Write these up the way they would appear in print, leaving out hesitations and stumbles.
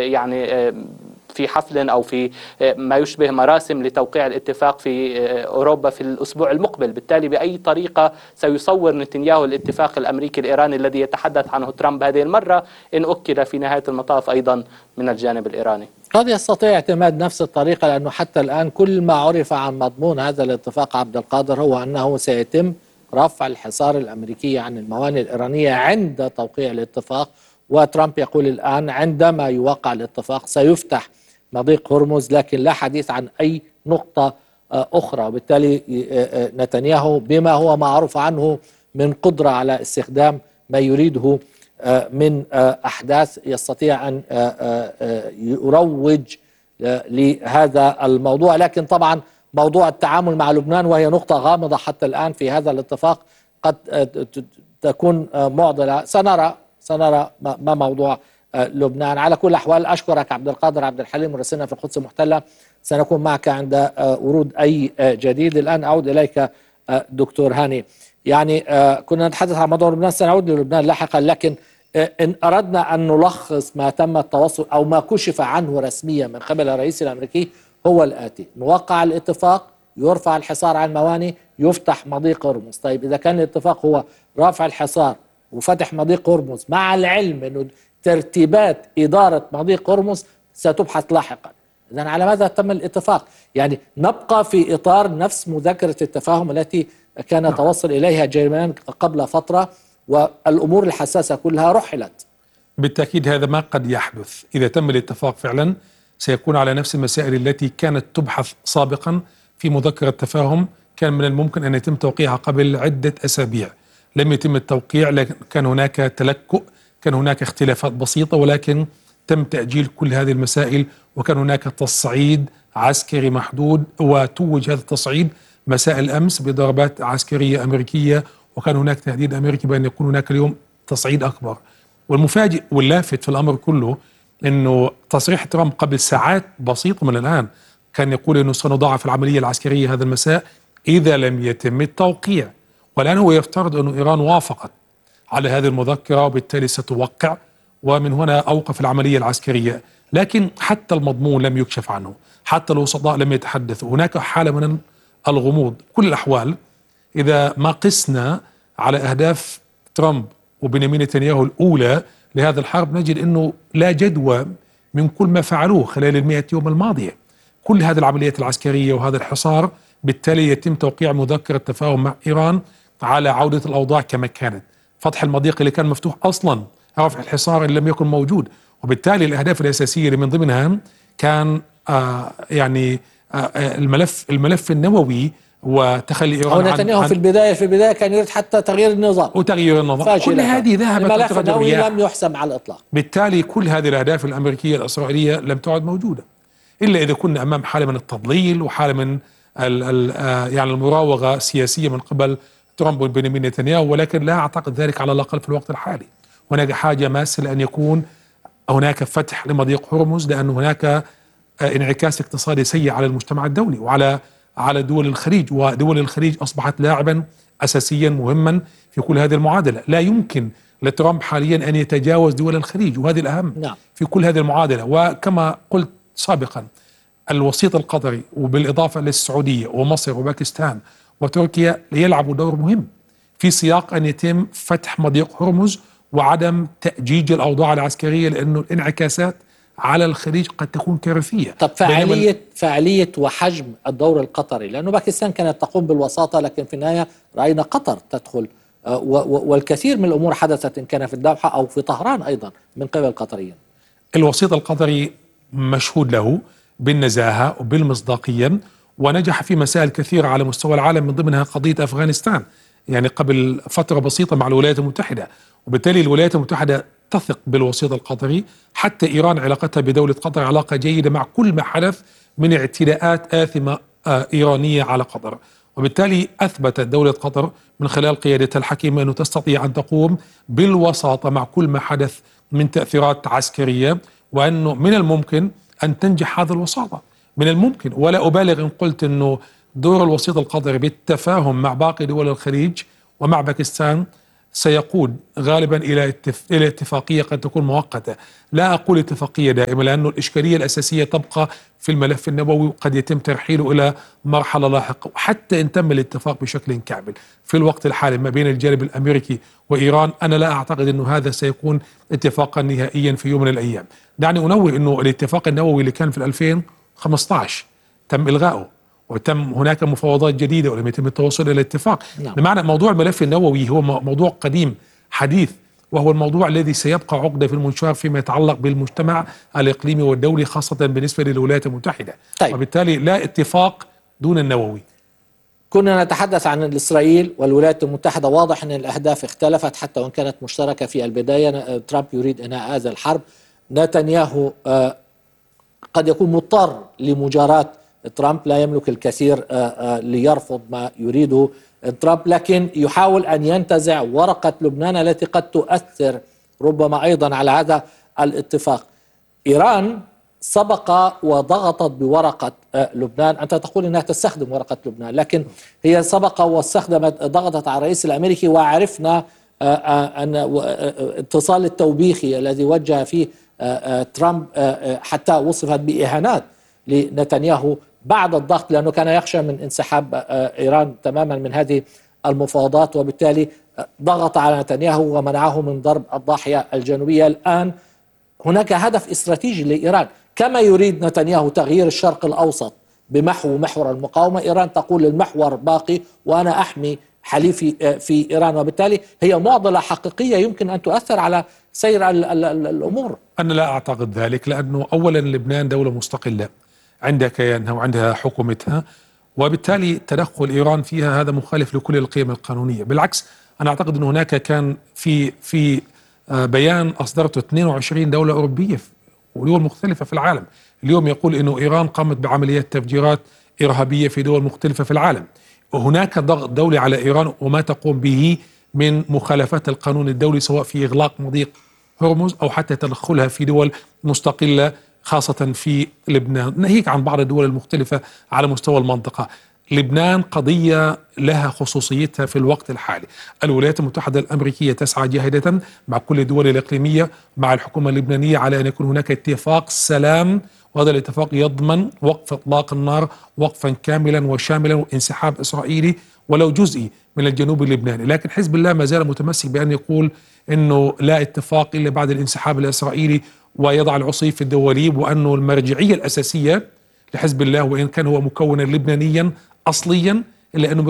يعني في حفل أو في ما يشبه مراسم لتوقيع الاتفاق في أوروبا في الأسبوع المقبل. بالتالي بأي طريقة سيصور نتنياهو الاتفاق الأمريكي الإيراني الذي يتحدث عنه ترامب هذه المرة إن أكد في نهاية المطاف أيضا من الجانب الإيراني؟ قد يستطيع اعتماد نفس الطريقة، لأنه حتى الآن كل ما عرف عن مضمون هذا الاتفاق عبد القادر هو أنه سيتم رفع الحصار الأمريكي عن الموانئ الإيرانية عند توقيع الاتفاق. وترامب يقول الآن عندما يوقع الاتفاق سيفتح مضيق هرمز، لكن لا حديث عن أي نقطة أخرى. وبالتالي نتنياهو بما هو معروف عنه من قدرة على استخدام ما يريده من أحداث يستطيع أن يروج لهذا الموضوع. لكن طبعا موضوع التعامل مع لبنان وهي نقطة غامضة حتى الآن في هذا الاتفاق قد تكون معضلة. سنرى ما موضوع لبنان. على كل الأحوال أشكرك عبد القادر عبد الحليم مراسلنا في القدس المحتلة، سنكون معك عند ورود أي جديد. الآن أعود إليك دكتور هاني. يعني كنا نتحدث عن موضوع لبنان، سنعود للبنان لاحقا، لكن إن أردنا أن نلخص ما تم التوصل أو ما كشف عنه رسميا من قبل الرئيس الأمريكي هو الآتي: نوقع الاتفاق، يرفع الحصار عن الموانئ، يفتح مضيق هرمز. طيب إذا كان الاتفاق هو رفع الحصار وفتح مضيق هرمز، مع العلم أنه ترتيبات إدارة مضيق هرمز ستبحث لاحقا، إذن على ماذا تم الاتفاق؟ يعني نبقى في إطار نفس مذكرة التفاهم التي كان توصل إليها جيرمان قبل فترة، والأمور الحساسة كلها رحلت. بالتأكيد هذا ما قد يحدث. إذا تم الاتفاق فعلا سيكون على نفس المسائل التي كانت تبحث سابقا في مذكرة التفاهم. كان من الممكن أن يتم توقيعها قبل عدة أسابيع، لم يتم التوقيع، لكن كان هناك تلكؤ، كان هناك اختلافات بسيطة، ولكن تم تأجيل كل هذه المسائل، وكان هناك تصعيد عسكري محدود، وتوج هذا التصعيد مساء الأمس بضربات عسكرية أمريكية، وكان هناك تهديد أمريكي بأن يكون هناك اليوم تصعيد أكبر. والمفاجئ واللافت في الأمر كله أنه تصريح ترامب قبل ساعات بسيطة من الآن كان يقول أنه سنضاعف العملية العسكرية هذا المساء إذا لم يتم التوقيع، والآن هو يفترض أن إيران وافقت على هذه المذكرة وبالتالي ستوقع، ومن هنا أوقف العملية العسكرية. لكن حتى المضمون لم يكشف عنه، حتى الوسطاء لم يتحدثوا، هناك حالة من الغموض. كل الأحوال إذا ما قسنا على أهداف ترامب وبنيامين نتنياهو الأولى لهذا الحرب نجد أنه لا جدوى من كل ما فعلوه خلال 100 يوم الماضية. كل هذه العمليات العسكرية وهذا الحصار، بالتالي يتم توقيع مذكرة تفاهم مع إيران على عودة الأوضاع كما كانت، فتح المضيق اللي كان مفتوح أصلا، رفع الحصار اللي لم يكن موجود. وبالتالي الأهداف الأساسية اللي من ضمنها كان الملف النووي وتخلي إيران عن نتنياهو في البداية كان يريد حتى تغيير النظام وتغيير النظام. كل هذه ذهبت الملف النووي لم يحسم على الإطلاق. بالتالي كل هذه الأهداف الأمريكية الإسرائيلية لم تعد موجودة، إلا إذا كنا أمام حالة من التضليل وحالة من يعني المراوغة السياسية من قبل ترامب وبنيامين نتنياهو، ولكن لا أعتقد ذلك على الأقل في الوقت الحالي. هناك حاجة ماسة لأن يكون هناك فتح لمضيق هرمز، لأن هناك انعكاس اقتصادي سيء على المجتمع الدولي وعلى دول الخليج، ودول الخليج أصبحت لاعبا أساسيا مهما في كل هذه المعادلة. لا يمكن لترامب حاليا أن يتجاوز دول الخليج، وهذه الأهم في كل هذه المعادلة. وكما قلت سابقا الوسيط القطري وبالإضافة للسعودية ومصر وباكستان وتركيا يلعبوا دور مهم في سياق أن يتم فتح مضيق هرمز وعدم تأجيج الأوضاع العسكرية، لأنه الانعكاسات على الخليج قد تكون كارثية. طب فعالية وحجم الدور القطري، لأنه باكستان كانت تقوم بالوساطة، لكن في النهاية رأينا قطر تدخل والكثير من الأمور حدثت إن كان في الدوحة أو في طهران أيضا من قبل القطريين. الوسيط القطري مشهود له بالنزاهة وبالمصداقية، ونجح في مسائل كثيرة على مستوى العالم، من ضمنها قضية أفغانستان يعني قبل فترة بسيطة مع الولايات المتحدة. وبالتالي الولايات المتحدة تثق بالوسيط القطري. حتى إيران علاقتها بدولة قطر علاقة جيدة مع كل ما حدث من اعتداءات آثمة إيرانية على قطر. وبالتالي أثبتت دولة قطر من خلال قيادتها الحكيمة أنه تستطيع أن تقوم بالوساطة مع كل ما حدث من تأثيرات عسكرية، وأنه من الممكن أن تنجح هذا الوساطة، من الممكن. ولا أبالغ إن قلت أنه دور الوسيط القطري بالتفاهم مع باقي دول الخليج ومع باكستان سيقود غالبا إلى اتفاقية قد تكون مؤقتة. لا أقول اتفاقية دائمة، لأن الإشكالية الأساسية تبقى في الملف النووي، وقد يتم ترحيله إلى مرحلة لاحقة. حتى إن تم الاتفاق بشكل كامل في الوقت الحالي ما بين الجانب الأمريكي وإيران، أنا لا أعتقد أنه هذا سيكون اتفاقا نهائيا في يوم من الأيام. دعني أنوه أنه الاتفاق النووي اللي كان في 2015 تم إلغائه، وتم هناك مفاوضات جديدة ولم يتم التوصل إلى اتفاق. بمعنى موضوع الملف النووي هو موضوع قديم حديث، وهو الموضوع الذي سيبقى عقدة في المنشار فيما يتعلق بالمجتمع الإقليمي والدولي، خاصة بالنسبة للولايات المتحدة. طيب. وبالتالي لا اتفاق دون النووي. كنا نتحدث عن إسرائيل والولايات المتحدة، واضح أن الأهداف اختلفت حتى وإن كانت مشتركة في البداية. ترامب يريد إنهاء هذا الحرب، نتنياهو قد يكون مضطر لمجاراة ترامب، لا يملك الكثير ليرفض ما يريده ترامب، لكن يحاول أن ينتزع ورقة لبنان التي قد تؤثر ربما أيضا على هذا الاتفاق. إيران سبق وضغطت بورقة لبنان، أنت تقول أنها تستخدم ورقة لبنان، لكن هي سبق واستخدمت ضغطت على الرئيس الأمريكي، وعرفنا أن اتصال التوبيخي الذي وجه فيه ترامب حتى وصفت بإهانات لنتنياهو بعد الضغط، لأنه كان يخشى من انسحاب إيران تماما من هذه المفاوضات، وبالتالي ضغط على نتنياهو ومنعه من ضرب الضاحية الجنوبية. الآن هناك هدف استراتيجي لإيران، كما يريد نتنياهو تغيير الشرق الأوسط بمحو محور المقاومة، إيران تقول المحور باقي وأنا أحمي حليفي في إيران، وبالتالي هي معضلة حقيقية يمكن أن تؤثر على سير الأمور. أنا لا أعتقد ذلك، لأنه أولا لبنان دولة مستقلة عندها كيانها وعندها حكومتها، وبالتالي تدخل إيران فيها هذا مخالف لكل القيم القانونية. بالعكس، أنا أعتقد أن هناك كان في بيان أصدرته 22 دولة أوروبية ودول مختلفة في العالم اليوم يقول أنه إيران قامت بعمليات تفجيرات إرهابية في دول مختلفة في العالم. وهناك ضغط دولي على إيران وما تقوم به من مخالفات القانون الدولي، سواء في إغلاق مضيق هرمز أو حتى تدخلها في دول مستقلة خاصة في لبنان، ناهيك عن بعض الدول المختلفة على مستوى المنطقة. لبنان قضية لها خصوصيتها في الوقت الحالي. الولايات المتحدة الأمريكية تسعى جاهدة مع كل الدول الإقليمية مع الحكومة اللبنانية على أن يكون هناك اتفاق سلام، وهذا الاتفاق يضمن وقف إطلاق النار وقفا كاملا وشاملا وانسحاب إسرائيلي ولو جزئي من الجنوب اللبناني. لكن حزب الله ما زال متمسك بأن يقول أنه لا اتفاق إلا بعد الانسحاب الإسرائيلي ويضع العصي في الدواليب، وأنه المرجعية الأساسية لحزب الله وإن كان هو مكونا لبنانيا أصليا إلا أنه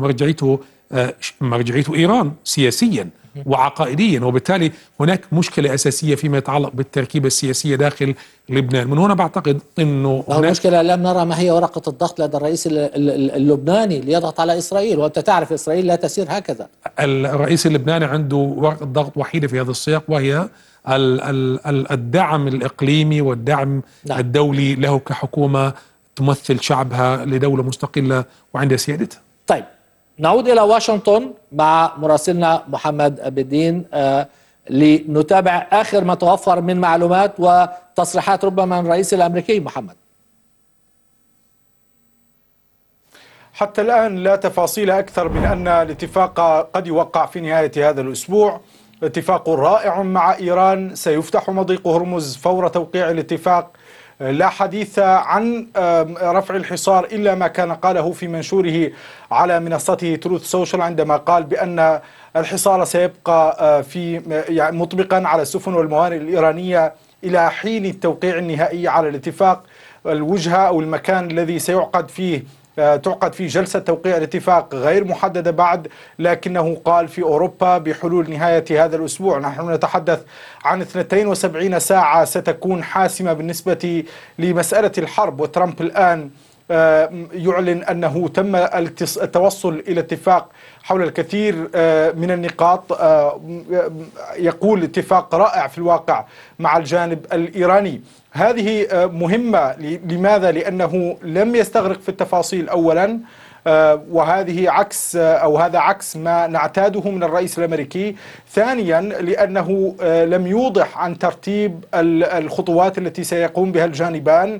مرجعيته إيران سياسيا وعقائديا، وبالتالي هناك مشكلة أساسية فيما يتعلق بالتركيبة السياسية داخل لبنان. من هنا بعتقد أنه المشكلة لم نرى ما هي ورقة الضغط لدى الرئيس اللبناني ليضغط على إسرائيل، وأنت تعرف إسرائيل لا تسير هكذا. الرئيس اللبناني عنده ورقة ضغط وحيدة في هذا السياق، وهي الدعم الإقليمي والدعم الدولي له كحكومة تمثل شعبها لدولة مستقلة وعندها سيادتها. طيب، نعود إلى واشنطن مع مراسلنا محمد أبدين لنتابع آخر ما توفر من معلومات وتصريحات ربما من الرئيس الأمريكي. محمد. حتى الآن لا تفاصيل أكثر من أن الاتفاق قد يوقع في نهاية هذا الأسبوع. اتفاق رائع مع إيران، سيفتح مضيق هرمز فور توقيع الاتفاق. لا حديث عن رفع الحصار إلا ما كان قاله في منشوره على منصته تروث سوشيال، عندما قال بأن الحصار سيبقى يعني مطبقا على السفن والموانئ الإيرانية إلى حين التوقيع النهائي على الاتفاق. الوجهة أو المكان الذي تعقد فيه جلسة توقيع الاتفاق غير محددة بعد، لكنه قال في أوروبا بحلول نهاية هذا الأسبوع. نحن نتحدث عن 72 ساعة ستكون حاسمة بالنسبة لمسألة الحرب، وترامب الآن يعلن أنه تم التوصل إلى اتفاق حول الكثير من النقاط. يقول اتفاق رائع في الواقع مع الجانب الإيراني. هذه مهمة. لماذا؟ لأنه لم يستغرق في التفاصيل أولا، وهذه عكس أو هذا عكس ما نعتاده من الرئيس الأمريكي. ثانيا، لأنه لم يوضح عن ترتيب الخطوات التي سيقوم بها الجانبان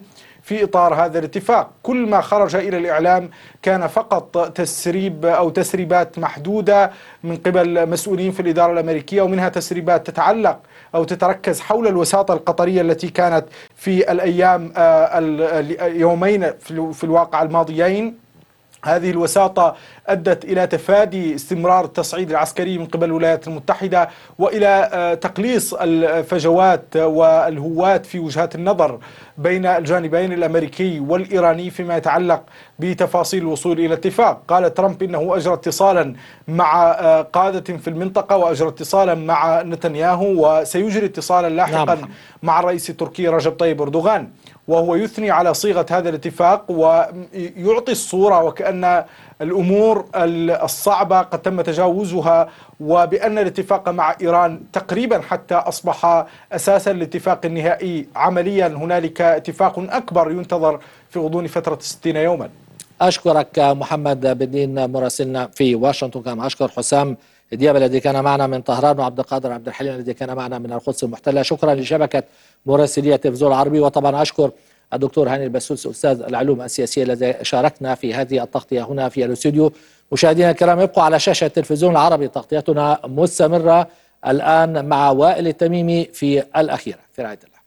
في إطار هذا الاتفاق. كل ما خرج إلى الإعلام كان فقط تسريب أو تسريبات محدودة من قبل مسؤولين في الإدارة الأمريكية، ومنها تسريبات تتعلق أو تتركز حول الوساطة القطرية التي كانت في الأيام اليومين في الواقع الماضيين. هذه الوساطة أدت إلى تفادي استمرار التصعيد العسكري من قبل الولايات المتحدة، وإلى تقليص الفجوات والهوات في وجهات النظر بين الجانبين الأمريكي والإيراني فيما يتعلق بتفاصيل الوصول إلى اتفاق. قال ترامب إنه أجرى اتصالا مع قادة في المنطقة وأجرى اتصالا مع نتنياهو، وسيجري اتصالا لاحقا مع الرئيس التركي رجب طيب أردوغان، وهو يثني على صيغة هذا الاتفاق ويعطي الصورة وكأن الأمور الصعبة قد تم تجاوزها، وبأن الاتفاق مع إيران تقريبا حتى أصبح أساسا الاتفاق النهائي. عمليا هنالك اتفاق أكبر ينتظر في غضون فترة 60 يوما. أشكرك محمد بدين مراسلنا في واشنطن. كما أشكر حسام دياب الذي كان معنا من طهران، وعبد القادر عبد الحليم الذي كان معنا من القدس المحتلة. شكرا لشبكة مراسلية التلفزيون العربي، وطبعا أشكر الدكتور هاني البسوس أستاذ العلوم السياسية الذي شاركنا في هذه التغطية هنا في الاستوديو. مشاهدينا الكرام، ابقوا على شاشة التلفزيون العربي، تغطيتنا مستمرة الآن مع وائل التميمي في الأخيرة. في رعاية الله.